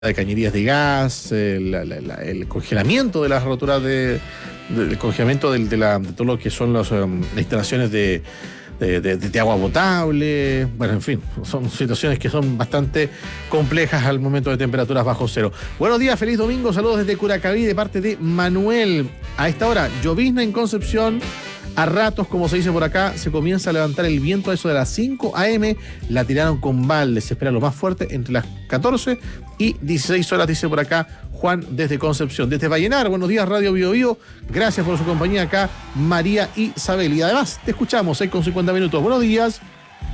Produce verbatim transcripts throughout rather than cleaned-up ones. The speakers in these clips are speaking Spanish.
de cañerías de gas, el, la, la, el congelamiento de las roturas de, de, el congelamiento de, de, la, de todo lo que son los, um, las instalaciones de, de, de, de agua potable. Bueno, en fin, son situaciones que son bastante complejas al momento de temperaturas bajo cero. Buenos días, feliz domingo, saludos desde Curacaví de parte de Manuel. A esta hora, llovizna en Concepción. A ratos, como se dice por acá, se comienza a levantar el viento a eso de las cinco a eme. La tiraron con balde, se espera lo más fuerte entre las catorce y dieciséis horas, dice por acá Juan desde Concepción. Desde Vallenar, buenos días, Radio Bio Bio. Gracias por su compañía acá, María Isabel. Y además, te escuchamos, seis con cincuenta minutos. Buenos días.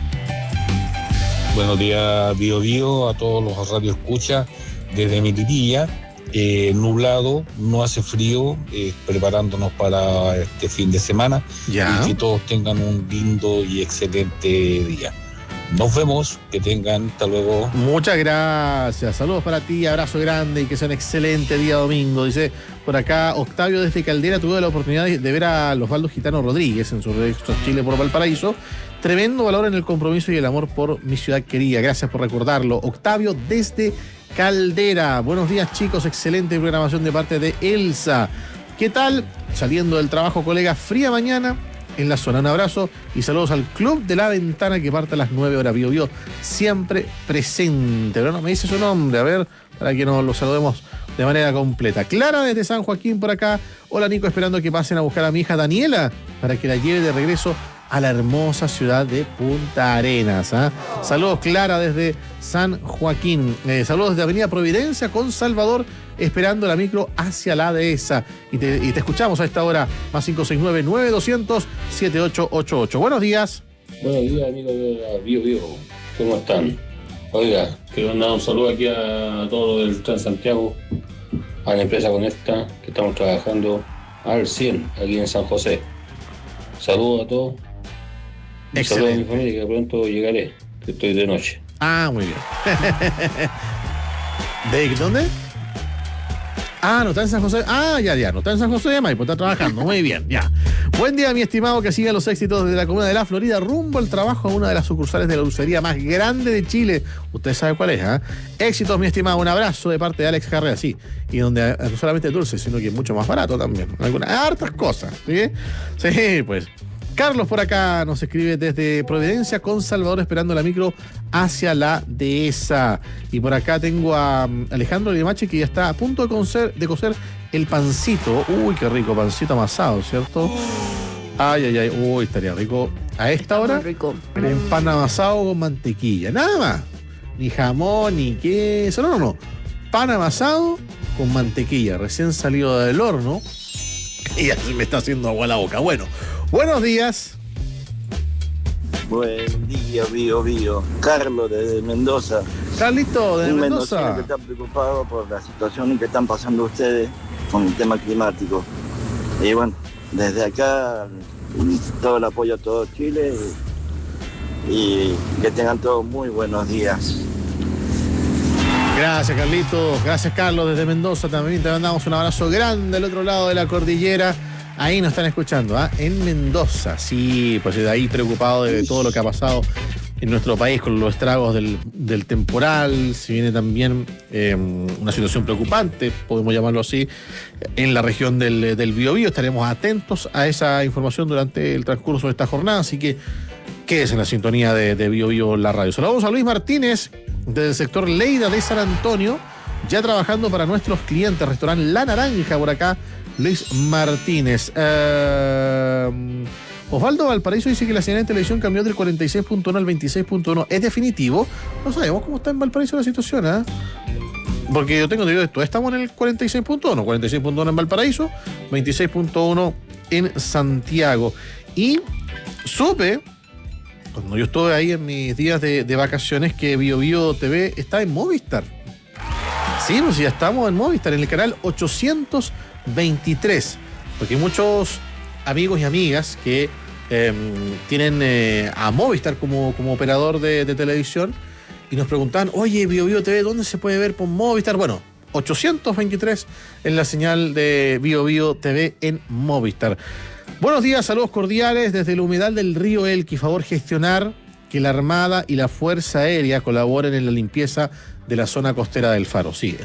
Buenos días, Bio Bio, a todos los radioescuchas desde Melipilla. Eh, nublado, no hace frío, eh, preparándonos para este fin de semana. Ya. Y que todos tengan un lindo y excelente día. Nos vemos, que tengan, hasta luego. Muchas gracias, saludos para ti, abrazo grande y que sea un excelente día domingo. Dice por acá Octavio desde Caldera, tuve la oportunidad de ver a Osvaldo Gitano Rodríguez en su regreso a Chile por Valparaíso. Tremendo valor en el compromiso y el amor por mi ciudad querida. Gracias por recordarlo. Octavio desde Caldera. Buenos días, chicos. Excelente programación de parte de Elsa. ¿Qué tal? Saliendo del trabajo, colega, fría mañana en la zona. Un abrazo y saludos al Club de la Ventana que parte a las nueve horas. Bio Bio siempre presente. Pero no me dice su nombre, a ver, para que nos lo saludemos de manera completa. Clara desde San Joaquín por acá. Hola, Nico, esperando que pasen a buscar a mi hija Daniela para que la lleve de regreso a la hermosa ciudad de Punta Arenas. ¿eh? Saludos, Clara, desde San Joaquín. Eh, saludos desde Avenida Providencia con Salvador, esperando la micro hacia la dehesa. Y te, y te escuchamos a esta hora, más cinco seis nueve, nueve dos cero cero, siete ocho ocho ocho. Buenos días. Buenos días, amigos de Bio Bio. ¿Cómo están? Oiga, quiero mandar un saludo aquí a todos los del Transantiago, a la empresa Conecta, que estamos trabajando al cien aquí en San José. Saludos a todos. Un saludo a mi familia, que pronto llegaré, que estoy de noche. Ah, muy bien. ¿De dónde? Ah, no está en San José. Ah, ya, ya, no está en San José de Maipo, está trabajando. Muy bien, ya. Buen día, mi estimado, que siga los éxitos desde la comuna de La Florida, rumbo al trabajo a una de las sucursales de la dulcería más grande de Chile. Usted sabe cuál es, ¿eh? Éxitos, mi estimado. Un abrazo de parte de Alex Carrera, sí. Y donde no solamente dulce, sino que es mucho más barato también. Algunas hartas cosas, ¿sí? Sí, pues. Carlos por acá nos escribe desde Providencia con Salvador, esperando la micro hacia la dehesa. Y por acá tengo a Alejandro Limache, que ya está a punto de cocer, de cocer el pancito. Uy, qué rico, pancito amasado, ¿cierto? Ay, ay, ay, uy, estaría rico. A esta hora, rico. El pan amasado con mantequilla, nada más. Ni jamón, ni queso, no, no, no. Pan amasado con mantequilla, recién salido del horno. Y así me está haciendo agua la boca. Bueno, buenos días. Buen día, Bio Bio. Carlos desde Mendoza. Carlito, desde Un Mendoza. mendocino que está preocupado por la situación que están pasando ustedes con el tema climático. Y bueno, desde acá, todo el apoyo a todo Chile y, y que tengan todos muy buenos días. Gracias, Carlitos. Gracias, Carlos, desde Mendoza. También te mandamos un abrazo grande al otro lado de la cordillera. Ahí nos están escuchando, ¿ah? ¿eh? En Mendoza. Sí, pues de ahí preocupado de todo lo que ha pasado en nuestro país con los estragos del, del temporal. Si viene también eh, una situación preocupante, podemos llamarlo así, en la región del, del Biobío. Estaremos atentos a esa información durante el transcurso de esta jornada. Así que quédese en la sintonía de, de Biobío la radio. Saludamos a Luis Martínez, del sector Leida de San Antonio, ya trabajando para nuestros clientes, restaurante La Naranja por acá, Luis Martínez. Uh, Osvaldo Valparaíso dice que la señal de televisión cambió del cuarenta y seis punto uno al veintiséis punto uno. ¿Es definitivo? No sabemos cómo está en Valparaíso la situación, ¿eh? Porque yo tengo digo esto, estamos en el cuarenta y seis punto uno, cuarenta y seis punto uno en Valparaíso, veintiséis punto uno en Santiago. Y supe, cuando yo estuve ahí en mis días de, de vacaciones, que Bio Bio T V está en Movistar. Sí, pues ya estamos en Movistar, en el canal ochocientos veintitrés. Porque hay muchos amigos y amigas que eh, tienen eh, a Movistar como, como operador de, de televisión y nos preguntaban, oye, Bio Bio T V, ¿dónde se puede ver por Movistar? Bueno, ochocientos veintitrés en la señal de Bio Bio T V en Movistar. Buenos días, saludos cordiales desde el humedal del río Elqui. Favor gestionar que la Armada y la Fuerza Aérea colaboren en la limpieza de la zona costera del Faro. Sí,